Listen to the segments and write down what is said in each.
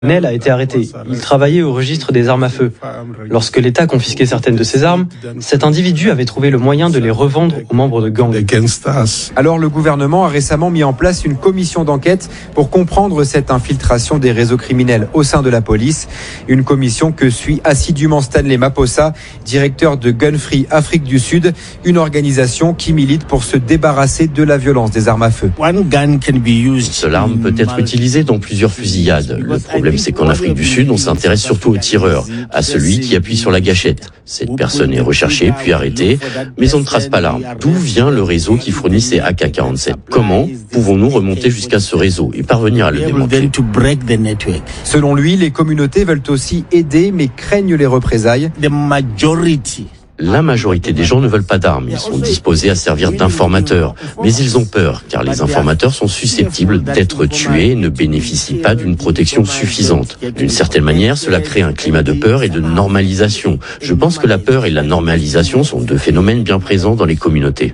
Nel a été arrêté. Il travaillait au registre des armes à feu. Lorsque l'État confisquait certaines de ses armes, cet individu avait trouvé le moyen de les revendre aux membres de gangs. Alors le gouvernement a récemment mis en place une commission d'enquête pour comprendre cette infiltration des réseaux criminels au sein de la police. Une commission que suit assidûment Stanley Maposa, directeur de Gun Free Afrique du Sud, une organisation qui milite pour se débarrasser de la violence des armes à feu. Seule arme peut être utilisée dans plusieurs fusillades. Le problème, c'est qu'en Afrique du Sud, on s'intéresse surtout au tireur, à celui qui appuie sur la gâchette. Cette personne est recherchée puis arrêtée, mais on ne trace pas l'arme. D'où vient le réseau qui fournit ces AK-47 ? Comment pouvons-nous remonter jusqu'à ce réseau et parvenir à le démanteler ? Selon lui, les communautés veulent aussi aider, mais craignent les représailles. La majorité des gens ne veulent pas d'armes. Ils sont disposés à servir d'informateurs. Mais ils ont peur, car les informateurs sont susceptibles d'être tués et ne bénéficient pas d'une protection suffisante. D'une certaine manière, cela crée un climat de peur et de normalisation. Je pense que la peur et la normalisation sont deux phénomènes bien présents dans les communautés.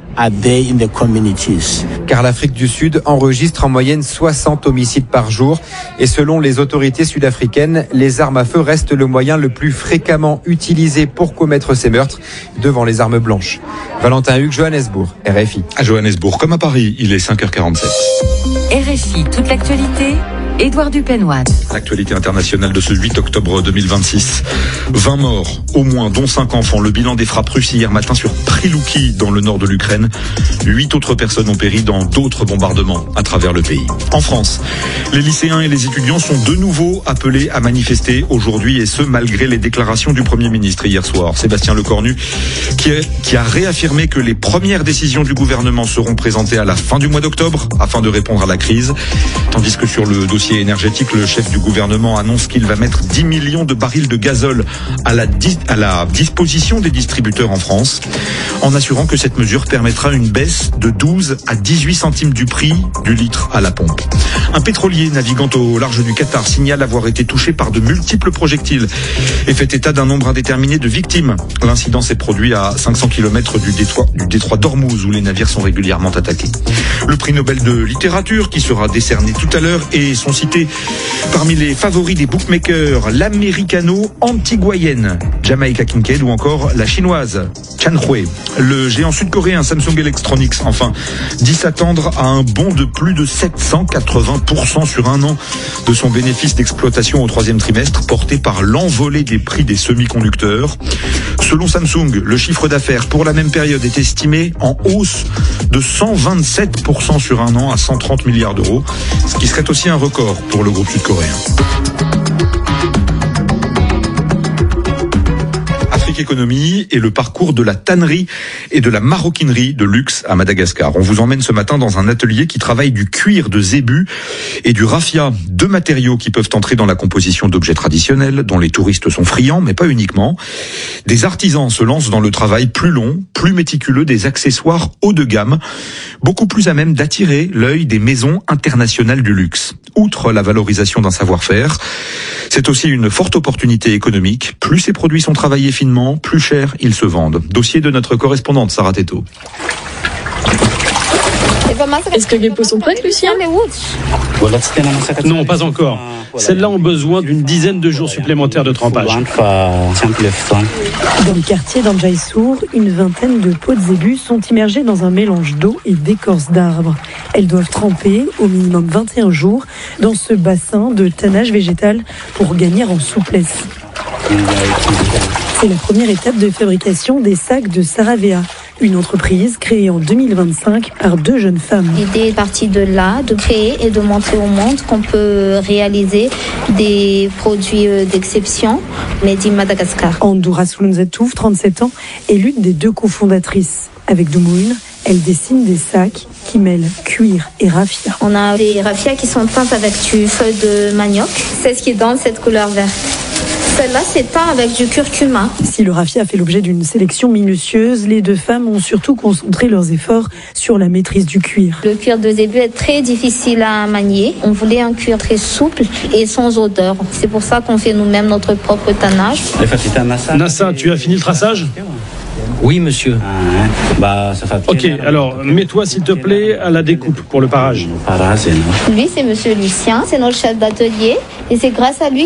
Car l'Afrique du Sud enregistre en moyenne 60 homicides par jour. Et selon les autorités sud-africaines, les armes à feu restent le moyen le plus fréquemment utilisé pour commettre ces meurtres, devant les armes blanches. Valentin Hugues, Johannesburg, RFI. À Johannesburg, comme à Paris, il est 5h47. RFI, toute l'actualité, Édouard Dupenoine. L'actualité internationale de ce 8 octobre 2026. 20 morts, au moins, dont 5 enfants. Le bilan des frappes russes hier matin sur Prilouki, dans le nord de l'Ukraine. 8 autres personnes ont péri dans d'autres bombardements à travers le pays. En France, les lycéens et les étudiants sont de nouveau appelés à manifester aujourd'hui, et ce, malgré les déclarations du Premier ministre hier soir. Sébastien Lecornu, qui a réaffirmé que les premières décisions du gouvernement seront présentées à la fin du mois d'octobre, afin de répondre à la crise. Tandis que sur le dossier énergétique, le chef du gouvernement annonce qu'il va mettre 10 millions de barils de gazole à la disposition des distributeurs en France, en assurant que cette mesure permettra une baisse de 12 à 18 centimes du prix du litre à la pompe. Un pétrolier naviguant au large du Qatar signale avoir été touché par de multiples projectiles et fait état d'un nombre indéterminé de victimes. L'incident s'est produit à 500 km du détroit d'Ormuz, où les navires sont régulièrement attaqués. Le prix Nobel de littérature, qui sera décerné tout à l'heure, et sont cités parmi les favoris des bookmakers l'americano-antiguayenne Jamaica Kincaid, ou encore la chinoise Chan Hui. Le géant sud-coréen Samsung Electronics, enfin, dit s'attendre à un bond de plus de 780% sur un an de son bénéfice d'exploitation au troisième trimestre, porté par l'envolée des prix des semi-conducteurs. Selon Samsung, le chiffre d'affaires pour la même période est estimé en hausse de 127% sur un an à 130 milliards d'euros, ce qui serait aussi un record pour le groupe sud-coréen. Économie et le parcours de la tannerie et de la maroquinerie de luxe à Madagascar. On vous emmène ce matin dans un atelier qui travaille du cuir de zébu et du raffia, deux matériaux qui peuvent entrer dans la composition d'objets traditionnels dont les touristes sont friands, mais pas uniquement. Des artisans se lancent dans le travail plus long, plus méticuleux des accessoires haut de gamme, beaucoup plus à même d'attirer l'œil des maisons internationales du luxe. Outre la valorisation d'un savoir-faire, c'est aussi une forte opportunité économique. Plus ces produits sont travaillés finement, plus cher ils se vendent. Dossier de notre correspondante Sarah Teto. Est-ce que les pots sont prêtes, Lucien? Non, pas encore. Celles-là ont besoin d'une dizaine de jours supplémentaires de trempage. Dans le quartier d'Anjaïsour, une vingtaine de pots de zébu sont immergés dans un mélange d'eau et d'écorce d'arbres. Elles doivent tremper au minimum 21 jours dans ce bassin de tannage végétal pour gagner en souplesse. C'est la première étape de fabrication des sacs de Saravea, une entreprise créée en 2025 par deux jeunes femmes. L'idée est partie de là, de créer et de montrer au monde qu'on peut réaliser des produits d'exception, made in Madagascar. Andoura Soulunzatouf, 37 ans, est l'une des deux cofondatrices. Avec Doumoun, elle dessine des sacs qui mêlent cuir et raffia. On a des raffias qui sont peintes avec du feuille de manioc. C'est ce qui donne cette couleur verte. Celle-là, c'est peint avec du curcuma. Si le raffia fait l'objet d'une sélection minutieuse, les deux femmes ont surtout concentré leurs efforts sur la maîtrise du cuir. Le cuir de zébu est très difficile à manier. On voulait un cuir très souple et sans odeur. C'est pour ça qu'on fait nous-mêmes notre propre tannage. Nassa, tu as fini le traçage ? Oui, monsieur. Ok, alors mets-toi s'il te plaît à la découpe pour le parage. Lui, c'est monsieur Lucien, c'est notre chef d'atelier et c'est grâce à lui